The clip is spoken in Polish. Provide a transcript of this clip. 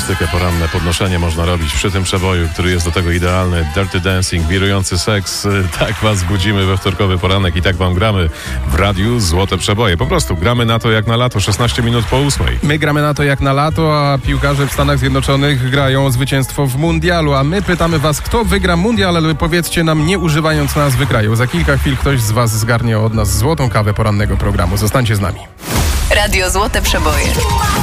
gimnastykę, poranne podnoszenie można robić przy tym przeboju, który jest do tego idealny. Dirty Dancing, wirujący seks. Tak was budzimy we wtorkowy poranek i tak wam gramy w radiu Złote Przeboje. Po prostu gramy na to jak na lato, 16 minut po 8. My gramy na to jak na lato, a piłkarze w Stanach Zjednoczonych grają o zwycięstwo w mundialu, a my pytamy was, kto wygra mundial, ale powiedzcie nam, nie używając nazwy kraju. Za kilka chwil ktoś z was zgarnie od nas złotą kawę porannego programu. Zostańcie z nami. Radio Złote Przeboje.